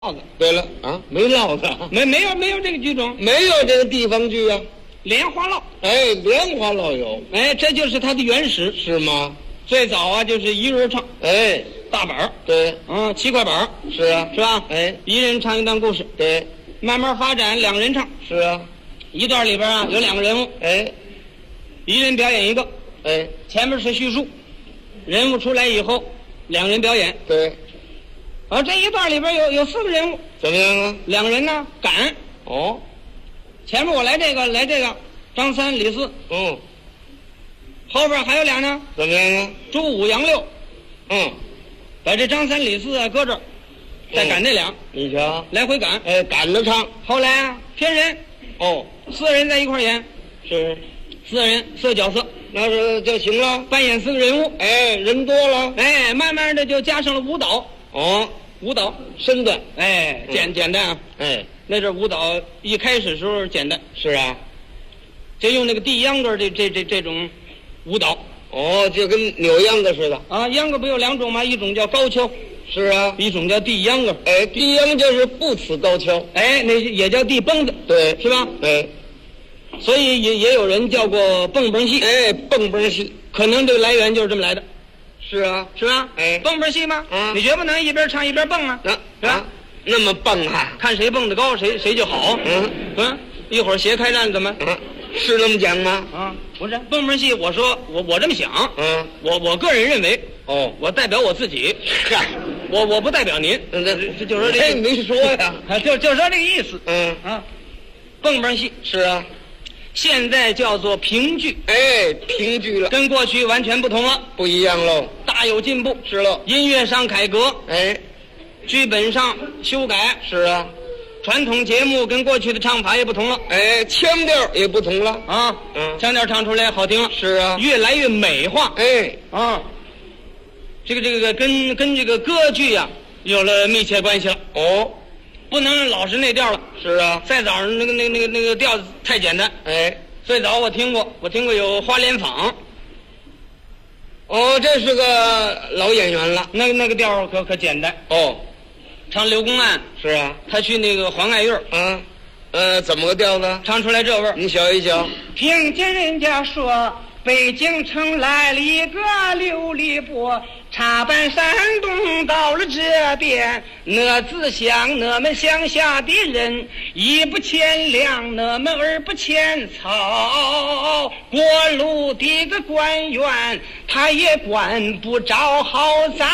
烙子。 对了啊，没烙子， 没有这个剧种， 没有这个地方剧啊。 莲花烙。 哎，莲花烙有， 哎，这就是它的原始。 是吗？ 最早啊，就是一人唱哎， 大板儿， 对， 7块板儿， 是啊， 是吧？ 哎， 一人唱一段故事， 对， 慢慢发展，两人唱。 是啊， 一段里边啊有两个人物， 哎， 一人表演一个， 哎， 前面是叙述，人物出来以后，两人表演。 对， 而这一段里边有4个人物， 怎么样啊？ 两个人呢赶， 哦， 前面我来这个张三李四，后边还有俩呢， 怎么样啊？ 朱五杨六， 嗯， 把这张三李四啊搁这儿，再赶这俩， 你瞧， 来回赶。 哎，赶着唱， 后来啊偏人哦， ，4个人在一块儿演是， ，4个人4个角色那是就行了。 扮演4个人物， 哎，人多了， 哎，慢慢的就加上了舞蹈， 哦，身段， 哎，简单啊。 哎， 那阵舞蹈一开始时候简单， 是啊， 就用那个地秧歌这种舞蹈哦，就跟扭秧歌似的。 啊。秧歌不有2种吗？一种叫高跷， 是啊， 一种叫地秧歌。 哎，地秧就是不辞高跷， 哎，那也叫地蹦子， 对， 是吧？ 哎， 所以也有人叫过蹦蹦戏， 哎，蹦蹦戏， 可能这个来源就是这么来的， 是啊， 是吧？ 哎蹦蹦戏吗？ 嗯你绝不能一边唱一边蹦啊， 那是吧？ 那么蹦啊， 看谁蹦得高，谁就好。一会儿斜开战怎么？ 是那么讲吗？ 啊，不是蹦蹦戏，我说我这么想，我个人认为， 哦， 我代表我自己， 嗨， 我不代表您，就说这没说呀， 就说这个意思。 啊， 蹦蹦戏是啊， 现在叫做评剧， 哎，评剧了， 跟过去完全不同了， 不一样喽， 大有进步。 是喽， 音乐上改革， 哎， 剧本上修改， 是啊， 传统节目跟过去的唱法也不同了哎，腔调也不同了， 啊。腔调唱出来好听了， 是啊， 越来越美化。 哎， 啊，这个跟这个歌剧呀有了密切关系了。 哦， 不能老是那调了。 是啊， 再早上那个调子太简单。 哎， 最早我听过有花莲坊， 哦，这是个老演员了， 那个调可简单。 哦， 唱刘公案， 是啊， 他去那个黄爱院， 怎么个调子？ 唱出来这味儿。 你瞧一瞧， 听见人家说北京城来了一个刘立波，插班山东到了这边，我自想我们乡下的人一不欠粮，我们二不欠草，过路的个官员他也管不着好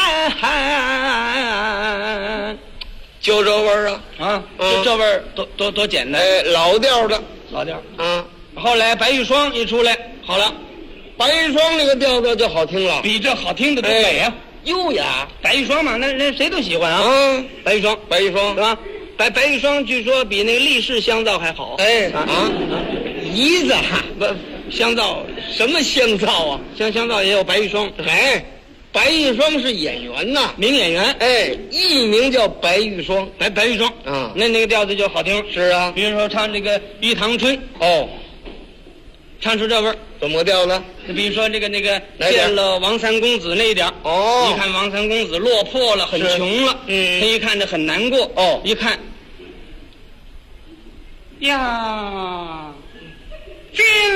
咱。 就这味儿啊，这味儿多简单。 哎，老调的， 老调。 后后来白玉霜一出来，好了， 白玉霜那个调子就好听了， 比这好听的多美啊！ 优雅， 白玉霜嘛，那谁都喜欢啊。白玉霜， 白玉霜对吧？白玉霜据说比那个立式香皂还好。 哎姨子不，香皂什么香皂啊？ 香皂也有白玉霜， 哎，白玉霜是演员呐， 名演员。 哎，艺名叫白玉霜， 白玉霜那个调子就好听。 是啊， 比如说唱这个《玉堂春》，唱出这味儿。 怎么个调子？ 比如说那个见了王三公子那一点一看王三公子落魄了，很穷了，他一看这很难过，一看呀，